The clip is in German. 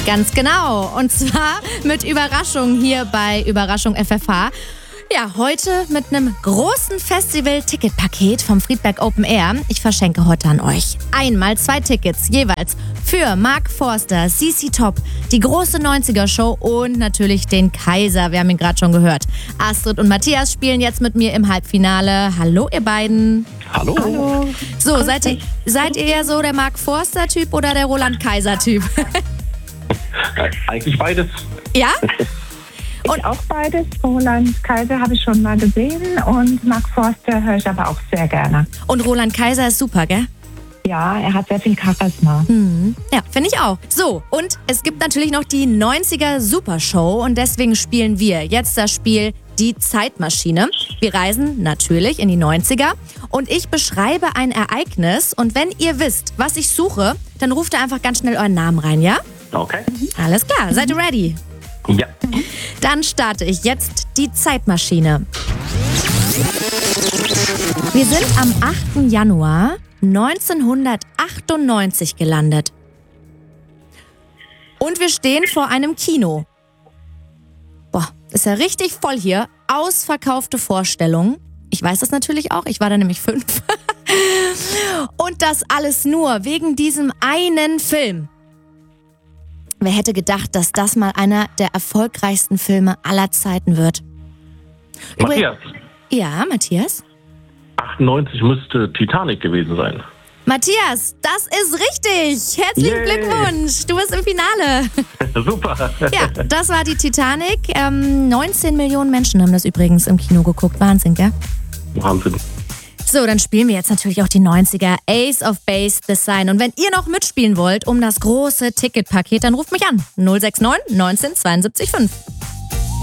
Ganz genau. Und zwar mit Überraschung hier bei Überraschung FFH. Ja, heute mit einem großen Festival-Ticketpaket vom Friedberg Open Air. Ich verschenke heute an euch einmal 2 Tickets jeweils für Mark Forster, CC Top, die große 90er-Show und natürlich den Kaiser. Wir haben ihn gerade schon gehört. Astrid und Matthias spielen jetzt mit mir im Halbfinale. Hallo, ihr beiden. Hallo. Hallo. So, seid ihr eher so der Mark Forster-Typ oder der Roland Kaiser-Typ? Eigentlich beides. Ja? Ich auch beides. Roland Kaiser habe ich schon mal gesehen und Mark Forster höre ich aber auch sehr gerne. Und Roland Kaiser ist super, gell? Ja, er hat sehr viel Charisma. Ja, finde ich auch. So, und es gibt natürlich noch die 90er Supershow und deswegen spielen wir jetzt das Spiel Die Zeitmaschine. Wir reisen natürlich in die 90er und ich beschreibe ein Ereignis und wenn ihr wisst, was ich suche, dann ruft ihr einfach ganz schnell euren Namen rein, ja? Okay. Alles klar, seid ihr ready? Ja. Dann starte ich jetzt die Zeitmaschine. Wir sind am 8. Januar 1998 gelandet. Und wir stehen vor einem Kino. Boah, ist ja richtig voll hier. Ausverkaufte Vorstellungen. Ich weiß das natürlich auch, ich war da nämlich 5. Und das alles nur wegen diesem einen Film. Wer hätte gedacht, dass das mal einer der erfolgreichsten Filme aller Zeiten wird? Matthias, Ja, Matthias? 98 müsste Titanic gewesen sein. Matthias, das ist richtig. Herzlichen Yay. Glückwunsch. Du bist im Finale. Super. Ja, das war die Titanic. 19 Millionen Menschen haben das übrigens im Kino geguckt. Wahnsinn, gell? Wahnsinn. So, dann spielen wir jetzt natürlich auch die 90er. Ace of Base, The Sign. Und wenn ihr noch mitspielen wollt um das große Ticketpaket, dann ruft mich an. 069 19 72 5.